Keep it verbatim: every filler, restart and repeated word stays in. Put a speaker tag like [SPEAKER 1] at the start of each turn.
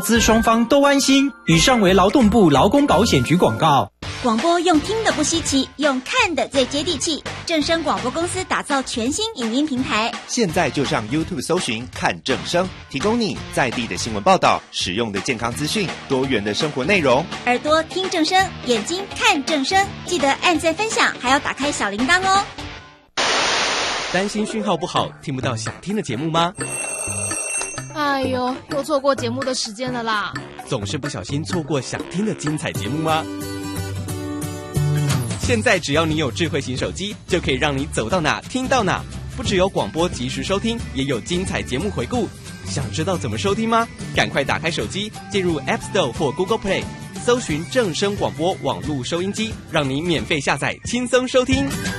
[SPEAKER 1] 资双方都安心。以上为劳动部劳工保险局广告。
[SPEAKER 2] 广播用听的不稀奇，用看的最接地气。正声广播公司打造全新影音平台，
[SPEAKER 3] 现在就上 YouTube 搜寻看正声，提供你在地的新闻报道、实用的健康资讯、多元的生活内容。
[SPEAKER 2] 耳朵听正声，眼睛看正声，记得按赞分享，还要打开小铃铛哦。
[SPEAKER 4] 担心讯号不好，听不到想听的节目吗？
[SPEAKER 5] 哎呦，又错过节目的时间了啦！
[SPEAKER 4] 总是不小心错过想听的精彩节目吗？现在只要你有智慧型手机，就可以让你走到哪听到哪。不只有广播及时收听，也有精彩节目回顾。想知道怎么收听吗？赶快打开手机，进入 App Store 或 Google Play， 搜寻正声广播网络收音机，让你免费下载，轻松收听。